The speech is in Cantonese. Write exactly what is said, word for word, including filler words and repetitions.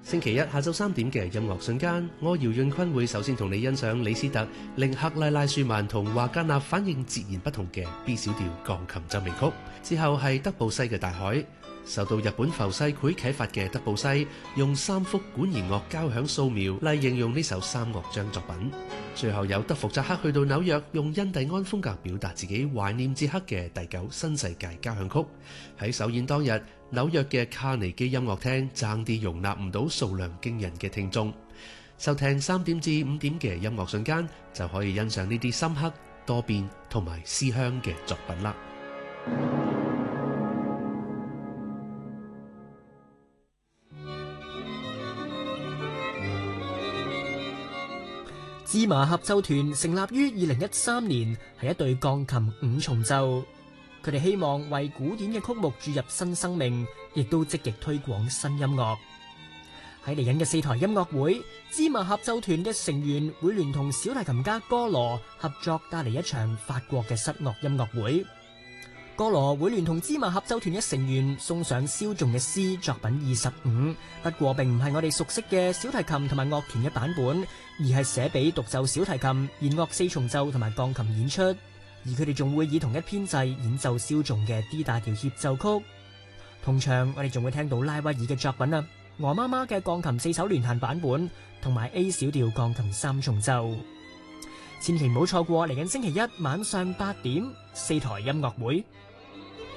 星期一下晝三點嘅音樂瞬間，我姚潤坤會首先同你欣賞李斯特令克拉拉舒曼同華格納反應截然不同嘅 B 小調鋼琴奏鳴曲，之後係德布西嘅大海。受到日本浮世繪啟發嘅德布西，用三幅管弦樂交響素描嚟形容呢首三樂章作品。最後有德弗扎克去到紐約，用印第安風格表達自己懷念捷克嘅第九新世界交響曲。喺首演當日，紐約嘅卡尼基音樂廳爭啲容納唔到數量驚人嘅聽眾。收聽三點至五點嘅音樂瞬間，就可以欣賞呢啲深刻、多變同埋思鄉嘅作品啦。 芝麻合奏團成立於二零一三年，係一隊鋼琴五重奏。佢哋希望為古典嘅曲目注入新生命，亦都積極推廣新音樂。喺嚟緊嘅四台音樂會，芝麻合奏團嘅成員會聯同小提琴家哥羅合作帶嚟一場法國嘅室樂音樂會。哥羅會聯同芝麻合奏團嘅成員送上蕭頌嘅詩作品二十五，不過並唔係我哋熟悉嘅小提琴同埋樂團嘅版本，而係寫俾獨奏小提琴、弦樂四重奏同埋鋼琴演出。而佢哋仲會以同一編制演奏蕭頌嘅 D 大調協奏曲。同場我哋仲會聽到拉威爾嘅作品啊，鵝媽媽嘅鋼琴四手聯彈版本同埋 A 小調鋼琴三重奏。千祈唔好錯過嚟緊星期一晚上八點四台音樂會。